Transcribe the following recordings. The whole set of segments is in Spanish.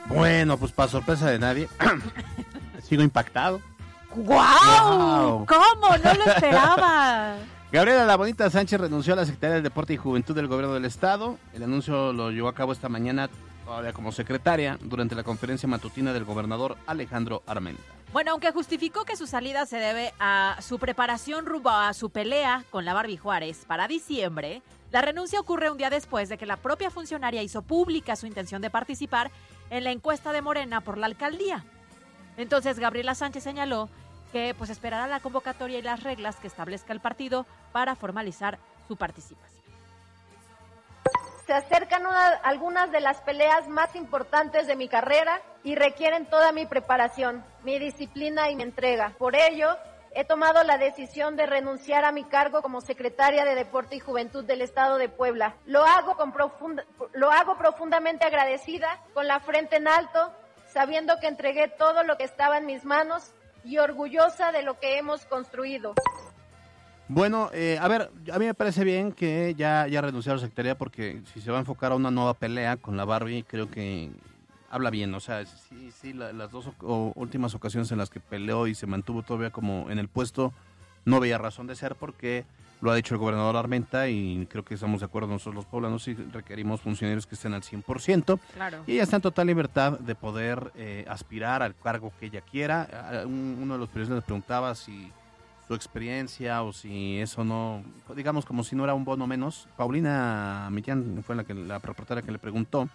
Bueno, pues para sorpresa de nadie, sigo impactado. ¡Guau! ¿Cómo? No lo esperaba. Gabriela La Bonita Sánchez renunció a la Secretaría del Deporte y Juventud del Gobierno del Estado. El anuncio lo llevó a cabo esta mañana, todavía como secretaria, durante la conferencia matutina del gobernador Alejandro Armenta. Bueno, aunque justificó que su salida se debe a su preparación rumbo a su pelea con la Barbie Juárez para diciembre, la renuncia ocurre un día después de que la propia funcionaria hizo pública su intención de participar en la encuesta de Morena por la alcaldía. Entonces, Gabriela Sánchez señaló que pues esperará la convocatoria y las reglas que establezca el partido para formalizar su participación. Se acercan algunas de las peleas más importantes de mi carrera y requieren toda mi preparación, mi disciplina y mi entrega. Por ello, he tomado la decisión de renunciar a mi cargo como secretaria de Deporte y Juventud del Estado de Puebla. Lo hago profundamente agradecida, con la frente en alto, sabiendo que entregué todo lo que estaba en mis manos y orgullosa de lo que hemos construido. Bueno, a ver, a mí me parece bien que ya renunció a la secretaría, porque si se va a enfocar a una nueva pelea con la Barbie, creo que habla bien. O sea, sí, las dos últimas ocasiones en las que peleó y se mantuvo todavía como en el puesto, no veía razón de ser, porque lo ha dicho el gobernador Armenta y creo que estamos de acuerdo nosotros los poblanos y requerimos funcionarios que estén al 100%. Claro. Y ella está en total libertad de poder aspirar al cargo que ella quiera. Uno de los periodistas le preguntaba si su experiencia o si eso no, digamos como si no era un bono menos. Paulina Millán fue la reportera que le preguntó.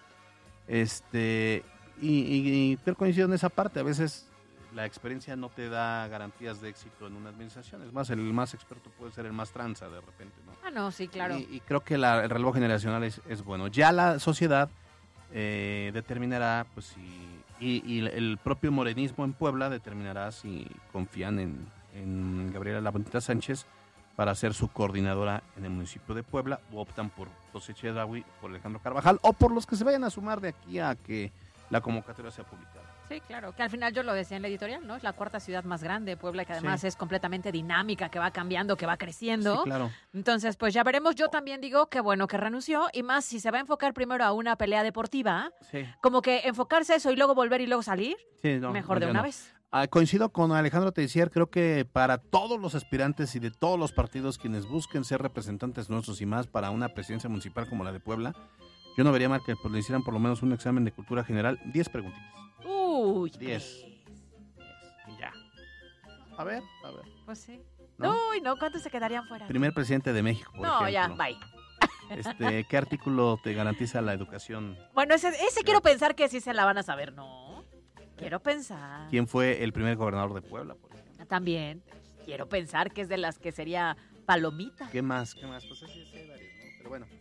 Y creo que coincido en esa parte. A veces la experiencia no te da garantías de éxito en una administración. Es más, el más experto puede ser el más tranza de repente, ¿no? Ah, no, sí, claro. Y creo que el relevo generacional es bueno. Ya la sociedad determinará, pues, y el propio morenismo en Puebla determinará si confían en Gabriela La Bonita Sánchez para ser su coordinadora en el municipio de Puebla, o optan por José Chedraui, por Alejandro Carvajal, o por los que se vayan a sumar de aquí a que la convocatoria sea publicada. Sí, claro, que al final yo lo decía en la editorial, ¿no? Es la cuarta ciudad más grande de Puebla, que además es completamente dinámica, que va cambiando, que va creciendo. Sí, claro. Entonces, pues ya veremos. Yo también digo que bueno que renunció, y más si se va a enfocar primero a una pelea deportiva, como que enfocarse eso y luego volver y luego salir, mejor de una vez. Coincido con Alejandro Teixier, creo que para todos los aspirantes y de todos los partidos quienes busquen ser representantes nuestros y más para una presidencia municipal como la de Puebla, yo no vería mal que le hicieran por lo menos un examen de cultura general, 10 preguntitas. Uy, 10. Y ya. A ver. Pues sí. ¿No? Uy, no, ¿cuántos se quedarían fuera? Primer presidente de México, por ejemplo. Ya, bye. ¿Qué artículo te garantiza la educación? Bueno, ese quiero pensar que sí se la van a saber, ¿no? Quiero pensar. ¿Quién fue el primer gobernador de Puebla, por ejemplo? También. Quiero pensar que es de las que sería palomita. ¿Ququé más? Pues así es, varios, ¿no? Pero bueno.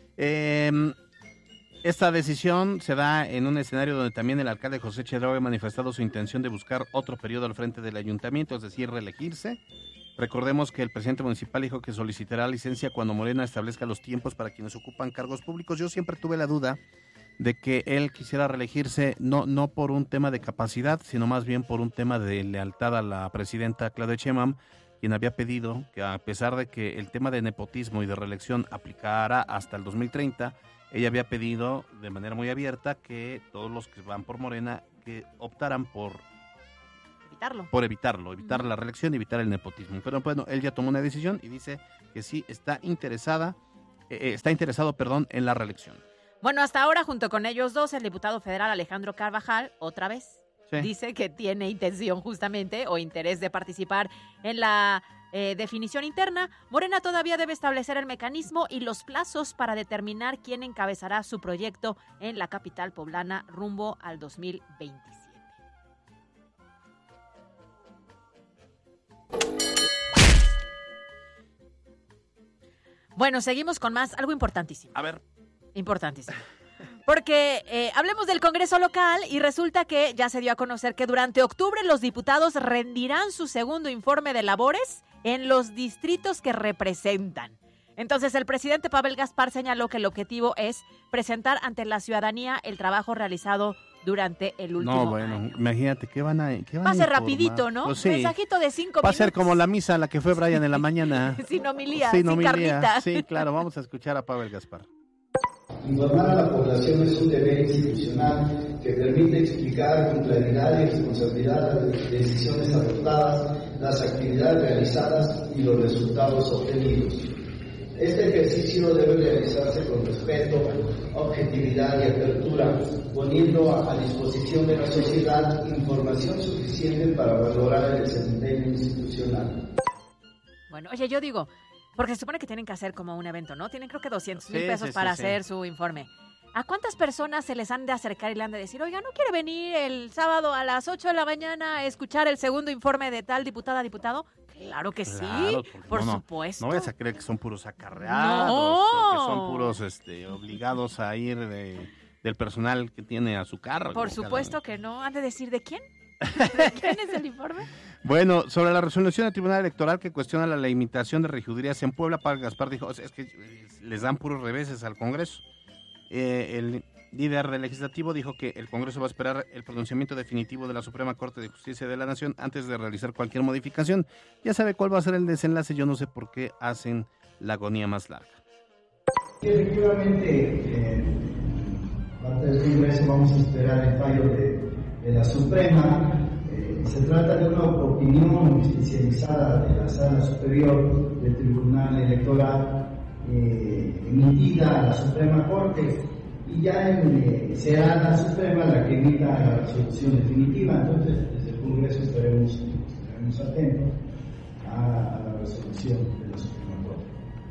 Esta decisión se da en un escenario donde también el alcalde José Chedraui ha manifestado su intención de buscar otro periodo al frente del ayuntamiento, es decir, reelegirse. Recordemos que el presidente municipal dijo que solicitará licencia cuando Morena establezca los tiempos para quienes ocupan cargos públicos. Yo siempre tuve la duda de que él quisiera reelegirse, no por un tema de capacidad, sino más bien por un tema de lealtad a la presidenta Claudia Sheinbaum, quien había pedido que, a pesar de que el tema de nepotismo y de reelección aplicara hasta el 2030, ella había pedido de manera muy abierta que todos los que van por Morena que optaran por evitar la reelección y evitar el nepotismo. Pero bueno, él ya tomó una decisión y dice que sí está interesado, en la reelección. Bueno, hasta ahora, junto con ellos dos, el diputado federal Alejandro Carvajal, otra vez, dice que tiene intención justamente o interés de participar en la definición interna. Morena todavía debe establecer el mecanismo y los plazos para determinar quién encabezará su proyecto en la capital poblana rumbo al 2027. Bueno, seguimos con más, algo importantísimo. A ver. Importantísimo. Porque hablemos del Congreso local y resulta que ya se dio a conocer que durante octubre los diputados rendirán su segundo informe de labores en los distritos que representan. Entonces, el presidente Pavel Gaspar señaló que el objetivo es presentar ante la ciudadanía el trabajo realizado durante el último año. Imagínate, ¿qué van a va a ser rapidito, ¿no? Pues sí. Mensajito de 5 minutos. Va a ser como la misa a la que fue Brian en la mañana. Sin homilía, sin carnita. Sí, claro, vamos a escuchar a Pavel Gaspar. Informar a la población es un deber institucional que permite explicar con claridad y responsabilidad las decisiones adoptadas, las actividades realizadas y los resultados obtenidos. Este ejercicio debe realizarse con respeto, objetividad y apertura, poniendo a disposición de la sociedad información suficiente para valorar el desempeño institucional. Bueno, oye, yo digo, porque se supone que tienen que hacer como un evento, ¿no? Tienen creo que 200,000 pesos para hacer su informe. ¿A cuántas personas se les han de acercar y le han de decir, oiga, ¿no quiere venir el sábado a las 8 de la mañana a escuchar el segundo informe de tal diputada, diputado? Claro que sí, por supuesto. No vayas a creer que son puros acarreados, o que son puros obligados a ir del personal que tiene a su cargo. Por supuesto que no. ¿Han de decir de quién? ¿De quién es el informe? Bueno, sobre la resolución del Tribunal Electoral que cuestiona la limitación de regidurías en Puebla, Pablo Gaspar dijo, es que les dan puros reveses al Congreso. El líder del legislativo dijo que el Congreso va a esperar el pronunciamiento definitivo de la Suprema Corte de Justicia de la Nación antes de realizar cualquier modificación. Ya sabe cuál va a ser el desenlace, yo no sé por qué hacen la agonía más larga. Efectivamente, parte del Congreso vamos a esperar el fallo de la Suprema. Se trata de una opinión especializada de la Sala Superior del Tribunal Electoral emitida a la Suprema Corte, y ya será la Suprema la que emita la resolución definitiva. Entonces, desde el Congreso estaremos atentos a la resolución de la Suprema Corte.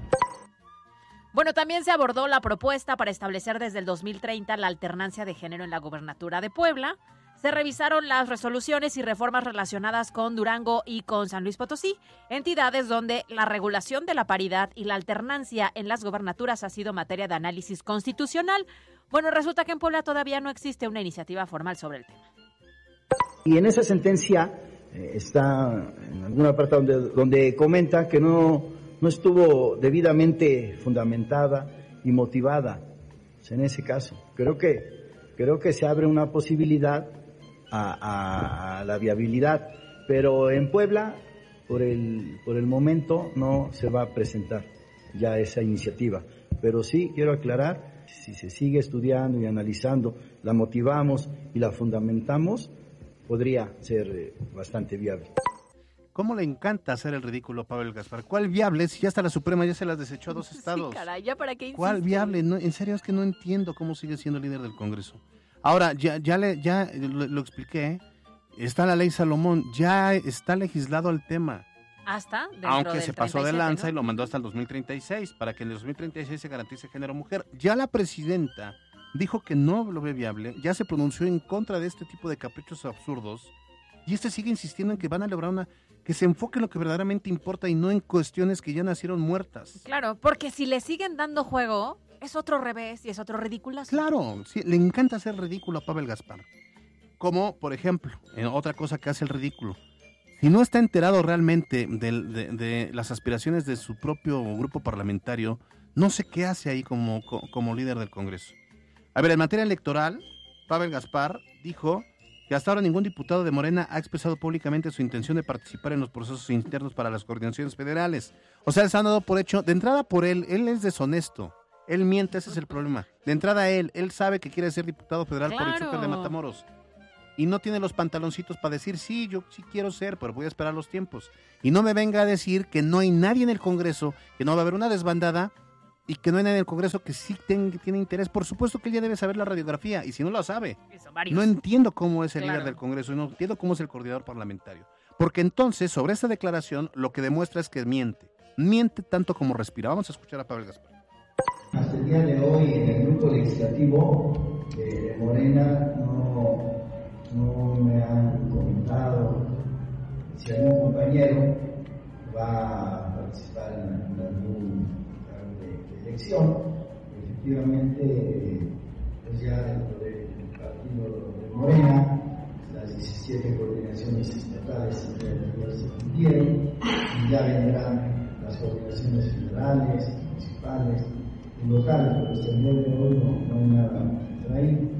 Bueno, también se abordó la propuesta para establecer desde el 2030 la alternancia de género en la gobernatura de Puebla. Se revisaron las resoluciones y reformas relacionadas con Durango y con San Luis Potosí, entidades donde la regulación de la paridad y la alternancia en las gobernaturas ha sido materia de análisis constitucional. Bueno, resulta que en Puebla todavía no existe una iniciativa formal sobre el tema. Y en esa sentencia está en alguna parte donde comenta que no estuvo debidamente fundamentada y motivada. Pues en ese caso, creo que se abre una posibilidad a la viabilidad, pero en Puebla por el momento no se va a presentar ya esa iniciativa, pero sí quiero aclarar, si se sigue estudiando y analizando, la motivamos y la fundamentamos, podría ser bastante viable. ¿Cómo le encanta hacer el ridículo a Pablo Gaspar? ¿Cuál viable? Si ya hasta la Suprema ya se las desechó a 2 estados. Sí, caray, ¿ya para qué insiste? ¿Cuál viable? No, en serio es que no entiendo cómo sigue siendo líder del Congreso. Ahora, ya lo expliqué, está la ley Salomón, ya está legislado el tema. Hasta aunque se pasó 37, de lanza, ¿no? Y lo mandó hasta el 2036, para que en el 2036 se garantice género mujer. Ya la presidenta dijo que no lo ve viable, ya se pronunció en contra de este tipo de caprichos absurdos, y sigue insistiendo en que van a lograr que se enfoque en lo que verdaderamente importa y no en cuestiones que ya nacieron muertas. Claro, porque si le siguen dando juego, es otro revés y es otro ridículazo. Claro, sí, le encanta hacer ridículo a Pablo Gaspar. Como, por ejemplo, otra cosa que hace el ridículo. Si no está enterado realmente de las aspiraciones de su propio grupo parlamentario, no sé qué hace ahí como líder del Congreso. A ver, en materia electoral, Pablo Gaspar dijo que hasta ahora ningún diputado de Morena ha expresado públicamente su intención de participar en los procesos internos para las coordinaciones federales. O sea, se han dado por hecho, de entrada por él es deshonesto. Él miente, ese es el problema. De entrada él sabe que quiere ser diputado federal por el Chúcar de Matamoros. Y no tiene los pantaloncitos para decir, sí, yo sí quiero ser, pero voy a esperar los tiempos. Y no me venga a decir que no hay nadie en el Congreso, que no va a haber una desbandada y que no hay nadie en el Congreso que sí tiene interés. Por supuesto que él ya debe saber la radiografía, y si no lo sabe, no entiendo cómo es el líder del Congreso, y no entiendo cómo es el coordinador parlamentario. Porque entonces, sobre esta declaración, lo que demuestra es que miente tanto como respira. Vamos a escuchar a Pablo Gaspar. Hasta el día de hoy, en el grupo legislativo de Morena, no me han comentado si algún compañero va a participar en algún cargo de elección. Efectivamente, pues ya dentro del partido de Morena, las 17 coordinaciones estatales ya se cumplieron, y ya vendrán las coordinaciones federales, municipales y locales, pero hasta el día de hoy no hay nada traído.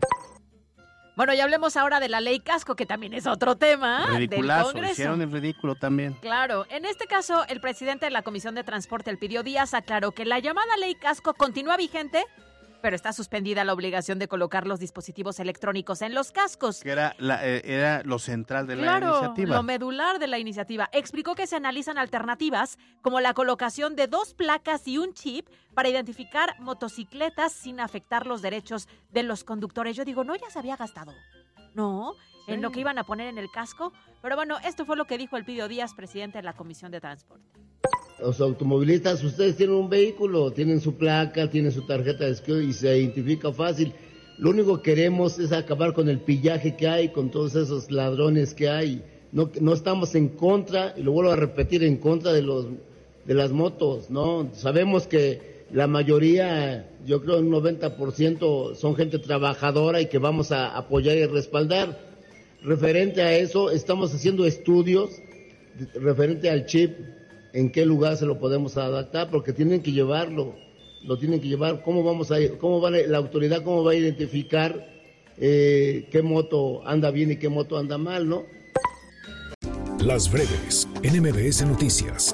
Bueno, y hablemos ahora de la ley Casco, que también es otro tema Ridiculazo, del Congreso. Hicieron el ridículo también. Claro, en este caso, el presidente de la Comisión de Transporte, Elpidio Díaz, aclaró que la llamada ley Casco continúa vigente pero está suspendida la obligación de colocar los dispositivos electrónicos en los cascos. Que era lo central de la iniciativa. Lo medular de la iniciativa. Explicó que se analizan alternativas como la colocación de 2 placas y un chip para identificar motocicletas sin afectar los derechos de los conductores. Yo digo, no, ya se había gastado. No, sí, en lo que iban a poner en el casco. Pero bueno, esto fue lo que dijo Elpidio Díaz, presidente de la Comisión de Transporte. Los automovilistas, ustedes tienen un vehículo, tienen su placa, tienen su tarjeta de esquí y se identifica fácil. Lo único que queremos es acabar con el pillaje que hay, con todos esos ladrones que hay. No estamos en contra, y lo vuelvo a repetir, en contra de las motos, ¿no? Sabemos que la mayoría, yo creo un 90% son gente trabajadora y que vamos a apoyar y respaldar. Referente a eso, estamos haciendo estudios referente al chip, en qué lugar se lo podemos adaptar, porque tienen que llevarlo, lo tienen que llevar. La autoridad cómo va a identificar qué moto anda bien y qué moto anda mal, ¿no? Las breves en MBS Noticias.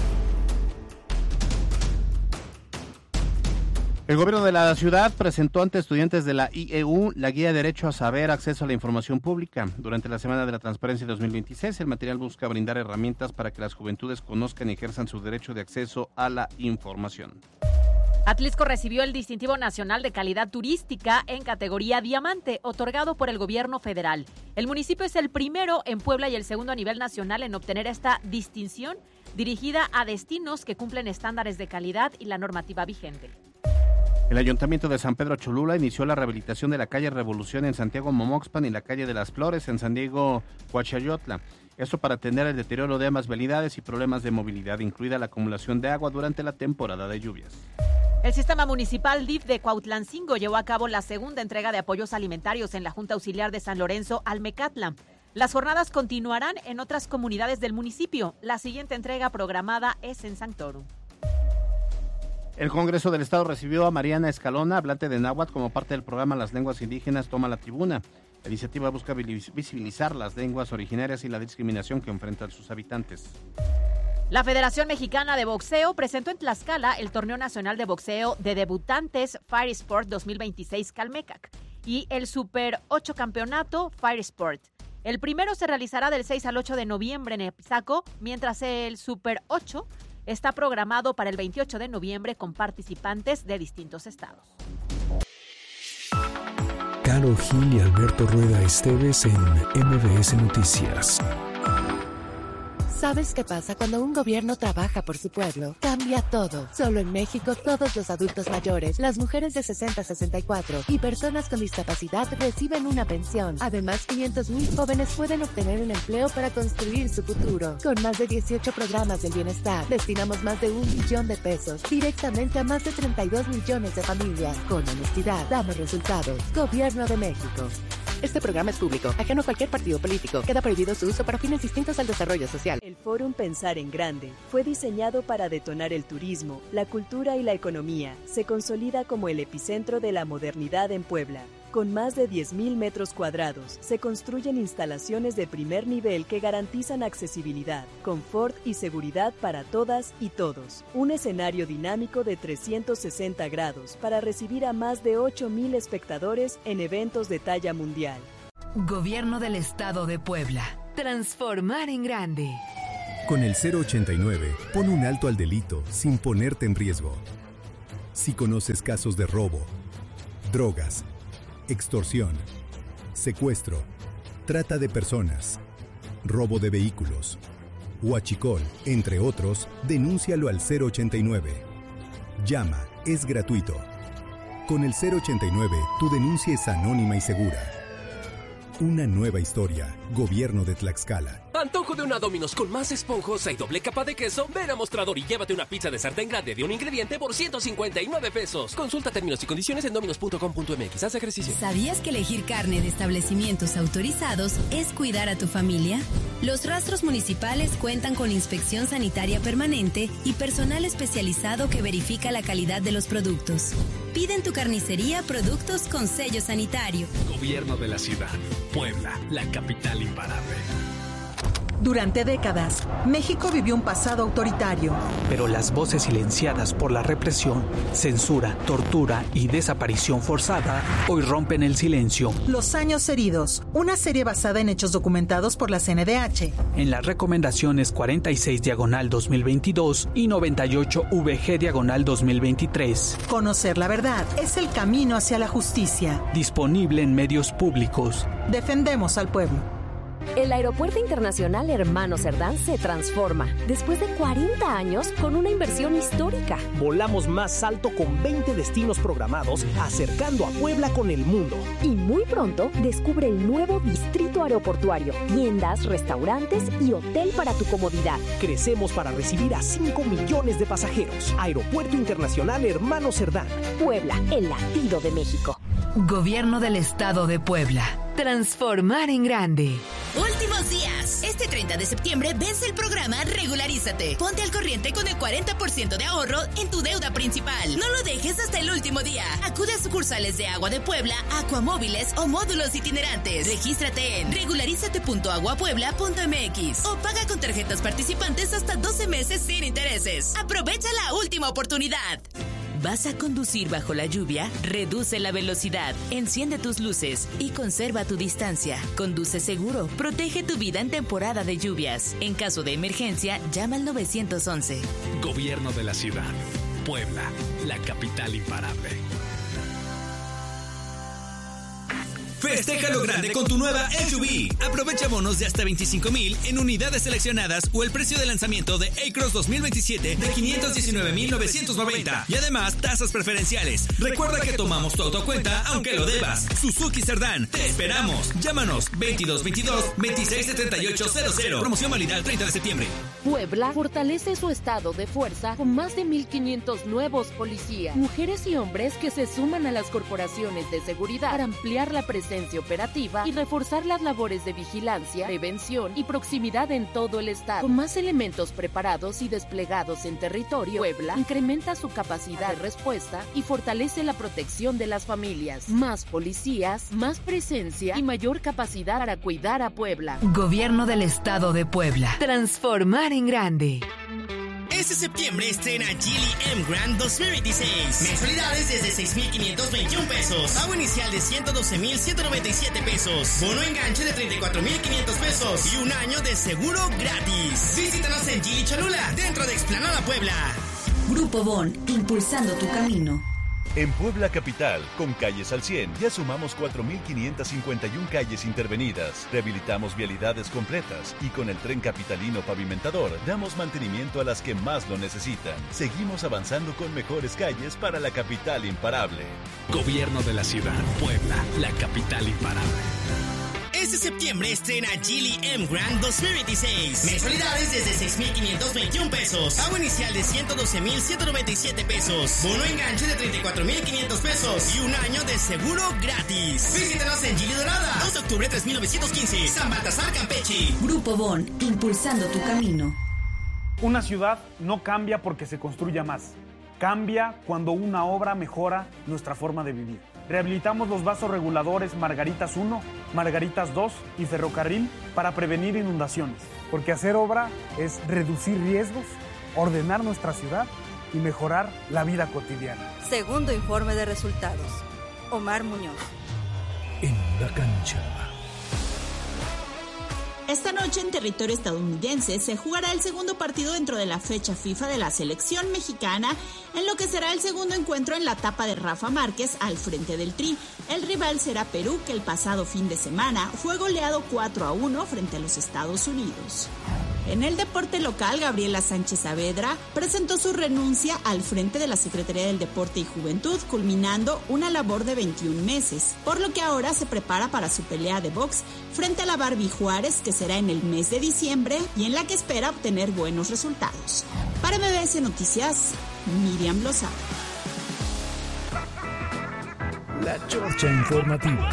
El gobierno de la ciudad presentó ante estudiantes de la IEU la guía Derecho a Saber, Acceso a la Información Pública. Durante la Semana de la Transparencia 2026, el material busca brindar herramientas para que las juventudes conozcan y ejerzan su derecho de acceso a la información. Atlisco recibió el Distintivo Nacional de Calidad Turística en categoría Diamante, otorgado por el gobierno federal. El municipio es el primero en Puebla y el segundo a nivel nacional en obtener esta distinción, dirigida a destinos que cumplen estándares de calidad y la normativa vigente. El Ayuntamiento de San Pedro Cholula inició la rehabilitación de la calle Revolución en Santiago Momoxpan y la calle de las Flores en San Diego Coachayotla. Esto para atender el deterioro de ambas vialidades y problemas de movilidad, incluida la acumulación de agua durante la temporada de lluvias. El Sistema Municipal DIF de Cuautlancingo llevó a cabo la segunda entrega de apoyos alimentarios en la Junta Auxiliar de San Lorenzo, Almecatla. Las jornadas continuarán en otras comunidades del municipio. La siguiente entrega programada es en Santorum. El Congreso del Estado recibió a Mariana Escalona, hablante de náhuatl, como parte del programa Las Lenguas Indígenas Toma la Tribuna. La iniciativa busca visibilizar las lenguas originarias y la discriminación que enfrentan sus habitantes. La Federación Mexicana de Boxeo presentó en Tlaxcala el Torneo Nacional de Boxeo de Debutantes Fire Sport 2026 Calmecac y el Super 8 Campeonato Fire Sport. El primero se realizará del 6 al 8 de noviembre en Epizaco, mientras el Super 8 está programado para el 28 de noviembre con participantes de distintos estados. Karol Gil y Alberto Rueda Esteves en MBS Noticias. ¿Sabes qué pasa cuando un gobierno trabaja por su pueblo? Cambia todo. Solo en México, todos los adultos mayores, las mujeres de 60 a 64 y personas con discapacidad reciben una pensión. Además, 500,000 jóvenes pueden obtener un empleo para construir su futuro. Con más de 18 programas del bienestar, destinamos más de 1 billón de pesos directamente a más de 32 millones de familias. Con honestidad, damos resultados. Gobierno de México. Este programa es público, ajeno a cualquier partido político. Queda prohibido su uso para fines distintos al desarrollo social. El Fórum Pensar en Grande fue diseñado para detonar el turismo, la cultura y la economía. Se consolida como el epicentro de la modernidad en Puebla. Con más de 10,000 metros cuadrados, se construyen instalaciones de primer nivel que garantizan accesibilidad, confort y seguridad para todas y todos. Un escenario dinámico de 360 grados para recibir a más de 8,000 espectadores en eventos de talla mundial. Gobierno del Estado de Puebla. Transformar en grande. Con el 089, pon un alto al delito sin ponerte en riesgo. Si conoces casos de robo, drogas, extorsión, secuestro, trata de personas, robo de vehículos, huachicol, entre otros, denúncialo al 089. Llama, es gratuito. Con el 089, tu denuncia es anónima y segura. Una nueva historia. Gobierno de Tlaxcala. Antojo de una Domino's con más esponjosa y doble capa de queso. Ven a Mostrador y llévate una pizza de sartén grande de un ingrediente por 159 pesos. Consulta términos y condiciones en dominos.com.mx. Haz ejercicio. ¿Sabías que elegir carne de establecimientos autorizados es cuidar a tu familia? Los rastros municipales cuentan con inspección sanitaria permanente y personal especializado que verifica la calidad de los productos. Pide en tu carnicería productos con sello sanitario. Gobierno de la ciudad. Puebla, la capital imparable. Durante décadas, México vivió un pasado autoritario. Pero las voces silenciadas por la represión, censura, tortura y desaparición forzada hoy rompen el silencio. Los años heridos, una serie basada en hechos documentados por la CNDH. En las recomendaciones 46/2022 y 98VG/2023. Conocer la verdad es el camino hacia la justicia. Disponible en medios públicos. Defendemos al pueblo. El Aeropuerto Internacional Hermano Cerdán se transforma después de 40 años con una inversión histórica. Volamos más alto con 20 destinos programados, acercando a Puebla con el mundo. Y muy pronto descubre el nuevo distrito aeroportuario, tiendas, restaurantes y hotel para tu comodidad. Crecemos para recibir a 5 millones de pasajeros. Aeropuerto Internacional Hermano Cerdán. Puebla, el latido de México. Gobierno del Estado de Puebla. Transformar en grande. Últimos días. Este 30 de septiembre vence el programa Regularízate. Ponte al corriente con el 40% de ahorro en tu deuda principal. No lo dejes hasta el último día. Acude a sucursales de Agua de Puebla, Acuamóviles o módulos itinerantes. Regístrate en regularízate.aguapuebla.mx o paga con tarjetas participantes hasta 12 meses sin intereses. Aprovecha la última oportunidad. ¿Vas a conducir bajo la lluvia? Reduce la velocidad, enciende tus luces y conserva tu distancia. Conduce seguro, protege tu vida en temporada de lluvias. En caso de emergencia, llama al 911. Gobierno de la ciudad. Puebla, la capital imparable. Festeja lo grande con tu nueva SUV. Aprovecha bonos de hasta 25,000 en unidades seleccionadas o el precio de lanzamiento de A-Cross 2027 de 519,990. Y además, tasas preferenciales. Recuerda que tomamos tu auto a cuenta aunque lo debas. Suzuki Cerdán, te esperamos. Llámanos 2222-267800. Promoción válida el 30 de septiembre. Puebla fortalece su estado de fuerza con más de 1,500 nuevos policías, mujeres y hombres que se suman a las corporaciones de seguridad para ampliar la presencia operativa y reforzar las labores de vigilancia, prevención y proximidad en todo el estado. Con más elementos preparados y desplegados en territorio, Puebla incrementa su capacidad de respuesta y fortalece la protección de las familias. Más policías, más presencia y mayor capacidad para cuidar a Puebla. Gobierno del Estado de Puebla. Transformar en grande. Este septiembre estrena Geely M Grand 2026. Mensualidades desde 6,521 pesos. Pago inicial de 112,197 pesos. Bono enganche de 34,500 pesos. Y un año de seguro gratis. Visítanos en Geely Cholula, dentro de Explanada Puebla. Grupo Bon, impulsando tu camino. En Puebla Capital, con Calles al 100, ya sumamos 4,551 calles intervenidas. Rehabilitamos vialidades completas y con el Tren Capitalino Pavimentador damos mantenimiento a las que más lo necesitan. Seguimos avanzando con mejores calles para la capital imparable. Gobierno de la ciudad, Puebla, la capital imparable. Este septiembre estrena Geely M Grand 2026. Mensualidades desde 6,521 pesos. Pago inicial de 112,197 pesos. Bono enganche de 34,500 pesos. Y un año de seguro gratis. Visítanos en Geely Dorada. 2 de octubre 3915. San Baltasar, Campeche. Grupo Bon, impulsando tu camino. Una ciudad no cambia porque se construya más. Cambia cuando una obra mejora nuestra forma de vivir. Rehabilitamos los vasos reguladores Margaritas 1, Margaritas 2 y Ferrocarril para prevenir inundaciones. Porque hacer obra es reducir riesgos, ordenar nuestra ciudad y mejorar la vida cotidiana. Segundo informe de resultados. Omar Muñoz. En la cancha. Esta noche en territorio estadounidense se jugará el segundo partido dentro de la fecha FIFA de la selección mexicana, en lo que será el segundo encuentro en la etapa de Rafa Márquez al frente del Tri. El rival será Perú, que el pasado fin de semana fue goleado 4-1 frente a los Estados Unidos. En el deporte local, Gabriela Sánchez Saavedra presentó su renuncia al frente de la Secretaría del Deporte y Juventud, culminando una labor de 21 meses, por lo que ahora se prepara para su pelea de box frente a la Barbie Juárez, que será en el mes de diciembre y en la que espera obtener buenos resultados. Para MBS Noticias, Miriam Lozada. La Chorcha Informativa.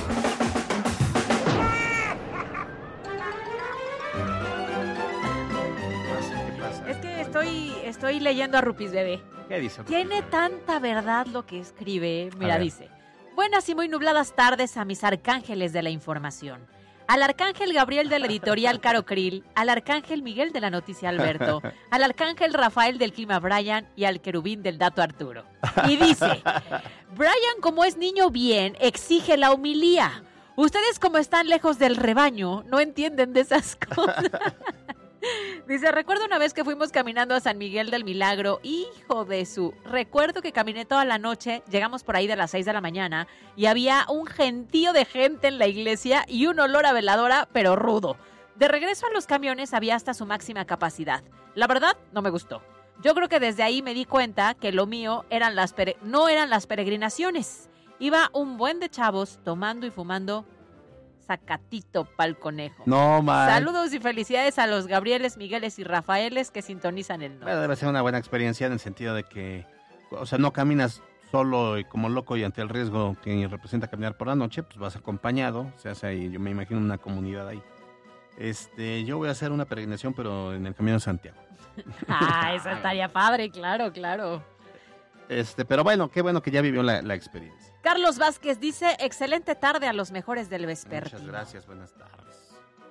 Estoy leyendo a Rupis Bebé. ¿Qué dice? Tiene tanta verdad lo que escribe. Mira, dice: buenas y muy nubladas tardes a mis arcángeles de la información. al Arcángel Gabriel de la editorial Caro Krill, al Arcángel Miguel de la Noticia Alberto, al Arcángel Rafael del Clima Brian y al Querubín del Dato Arturo. Y dice, Brian, como es niño bien, exige la homilía. Ustedes, como están lejos del rebaño, no entienden de esas cosas. Dice, recuerdo una vez que fuimos caminando a San Miguel del Milagro, recuerdo que caminé toda la noche, llegamos por ahí de las 6 de la mañana y había un gentío de gente en la iglesia y un olor a veladora, pero rudo. De regreso a los camiones había hasta su máxima capacidad. La verdad, no me gustó. Yo creo que desde ahí me di cuenta que lo mío no eran las peregrinaciones. Iba un buen de chavos tomando y fumando sacatito pa'l conejo. No, man. Saludos y felicidades a los Gabrieles, Migueles y Rafaeles que sintonizan el norte. Bueno, debe ser una buena experiencia en el sentido de que, o sea, no caminas solo y como loco y ante el riesgo que representa caminar por la noche, pues vas acompañado, se hace ahí, yo me imagino una comunidad ahí. Yo voy a hacer una peregrinación, pero en el Camino de Santiago. Esa estaría padre, claro. Pero bueno, qué bueno que ya vivió la experiencia. Carlos Vázquez dice, excelente tarde a los mejores del vespertino. Muchas gracias, buenas tardes.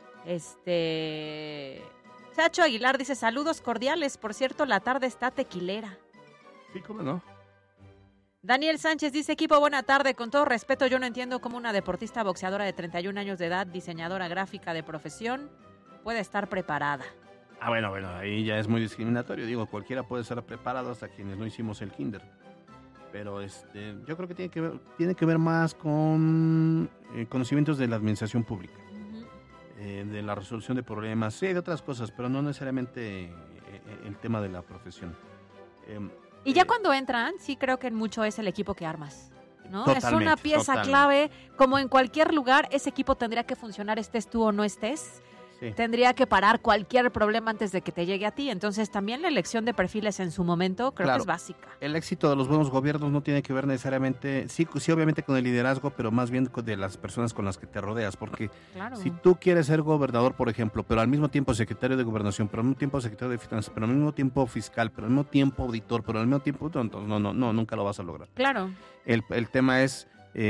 Chacho Aguilar dice, saludos cordiales, por cierto, la tarde está tequilera. Sí, cómo no. Daniel Sánchez dice, equipo, buena tarde, con todo respeto, yo no entiendo cómo una deportista boxeadora de 31 años de edad, diseñadora gráfica de profesión, puede estar preparada. Bueno, ahí ya es muy discriminatorio. Digo, cualquiera puede estar preparado hasta quienes no hicimos el kinder. Pero yo creo que tiene que ver más con conocimientos de la administración pública, de la resolución de problemas, sí, de otras cosas, pero no necesariamente el tema de la profesión. Y ya cuando entran, sí creo que mucho es el equipo que armas, ¿no? Es una pieza clave, como en cualquier lugar, ese equipo tendría que funcionar, estés tú o no estés. Sí. Tendría que parar cualquier problema antes de que te llegue a ti. Entonces, también la elección de perfiles en su momento creo que es básica. El éxito de los buenos gobiernos no tiene que ver necesariamente, sí obviamente con el liderazgo, pero más bien de las personas con las que te rodeas. Porque si tú quieres ser gobernador, por ejemplo, pero al mismo tiempo secretario de Gobernación, pero al mismo tiempo secretario de Finanzas, pero al mismo tiempo fiscal, pero al mismo tiempo auditor, pero al mismo tiempo... No, nunca lo vas a lograr. Claro. El tema es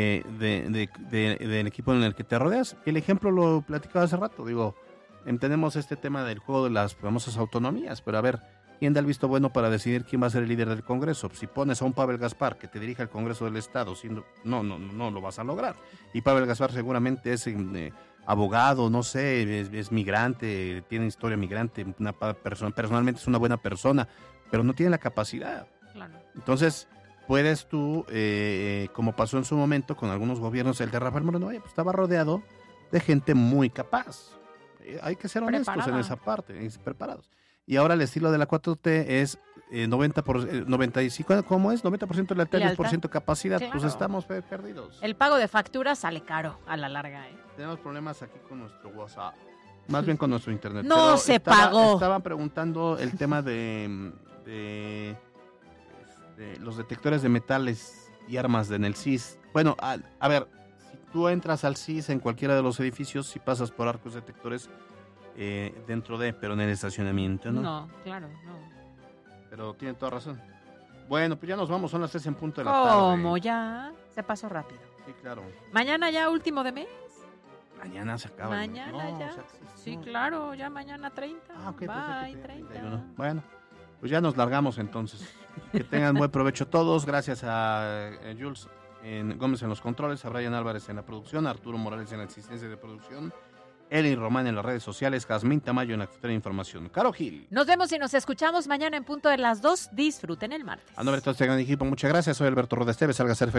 del equipo en el que te rodeas. El ejemplo lo platicaba hace rato, entendemos este tema del juego de las famosas autonomías, pero a ver, ¿quién da el visto bueno para decidir quién va a ser el líder del Congreso? Si pones a un Pavel Gaspar que te dirija el Congreso del Estado, no lo vas a lograr. Y Pavel Gaspar seguramente es abogado, no sé, es migrante, tiene historia migrante, personalmente es una buena persona, pero no tiene la capacidad. Claro. Entonces, puedes tú, como pasó en su momento con algunos gobiernos, el de Rafael Moreno, pues estaba rodeado de gente muy capaz. Hay que ser honestos en esa parte, preparados. Y ahora el estilo de la 4T es 95, ¿cómo es? 90% lealtad, 10% capacidad. Claro. Pues estamos perdidos. El pago de facturas sale caro a la larga. Tenemos problemas aquí con nuestro WhatsApp, más bien con nuestro internet. No se pagó. Estaban preguntando el tema de los detectores de metales y armas en el CIS. Bueno, a ver... Tú entras al CIS en cualquiera de los edificios y pasas por arcos detectores pero en el estacionamiento, ¿no? No, claro, no. Pero tiene toda razón. Bueno, pues ya nos vamos, son las 3 en punto de la tarde. ¿Cómo ya? Se pasó rápido. Sí, claro. ¿Mañana ya último de mes? Mañana se acaba. Mañana ya. Sí, claro, ya mañana 30. Ok, bye, 30. Bueno, pues ya nos largamos entonces. Que tengan buen provecho todos. Gracias a Jules Gómez en los controles, a Brian Álvarez en la producción, a Arturo Morales en la asistencia de producción, Eli Román en las redes sociales, Jazmín Tamayo en la jefatura de información. Caro Gil. Nos vemos y nos escuchamos mañana en punto de las 2. Disfruten el martes. A nombre de todo este gran equipo, muchas gracias. Soy Alberto Roda Esteves. Salga a ser feliz.